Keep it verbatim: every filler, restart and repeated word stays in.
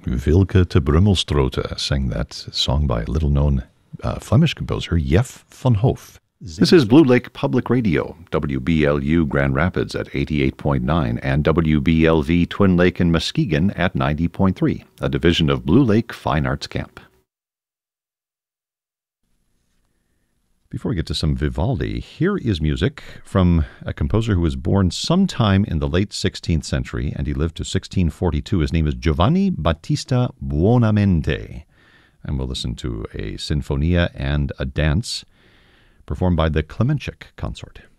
Wilke te Brummelstrote sang that song by little-known uh, Flemish composer Jef van Hoof. This is Blue Lake Public Radio, W B L U Grand Rapids at eighty-eight point nine and W B L V Twin Lake and Muskegon at ninety point three, a division of Blue Lake Fine Arts Camp. Before we get to some Vivaldi, here is music from a composer who was born sometime in the late sixteenth century, and he lived to sixteen forty-two. His name is Giovanni Battista Buonamente. And we'll listen to a sinfonia and a dance performed by the Klemenchik Consort.